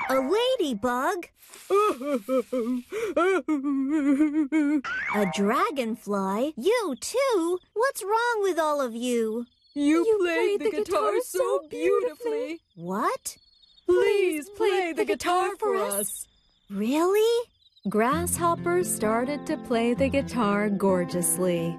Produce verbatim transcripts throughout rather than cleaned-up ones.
A ladybug? A dragonfly? You too? What's wrong with all of you? You, you played, played the, the guitar, guitar so beautifully. What? Please play the guitar for us. Really? Grasshopper started to play the guitar gorgeously.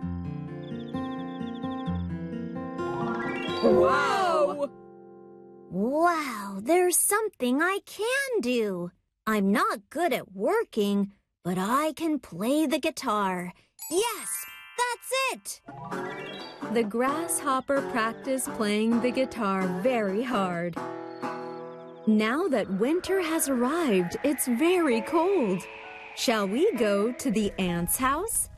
Wow! Wow, there's something I can do. I'm not good at working, but I can play the guitar. Yes, that's it! The grasshopper practiced playing the guitar very hard. Now that winter has arrived, it's very cold. Shall we go to the ants' house?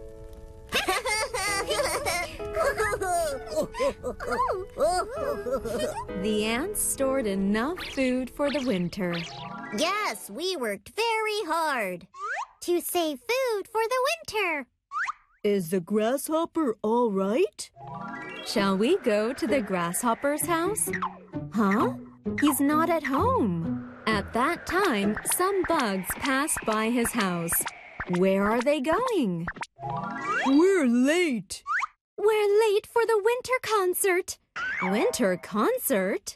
The ants stored enough food for the winter. Yes, we worked very hard to save food for the winter. Is the grasshopper all right? Shall we go to the grasshopper's house? Huh? He's not at home. At that time, some bugs passed by his house. Where are they going? We're late. We're late for the winter concert. Winter concert?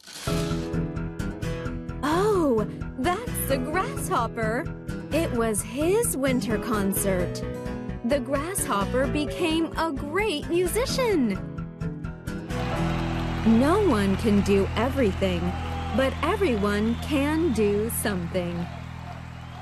Oh, that's the grasshopper. It was his winter concert. The grasshopper became a great musician. No one can do everything, but everyone can do something.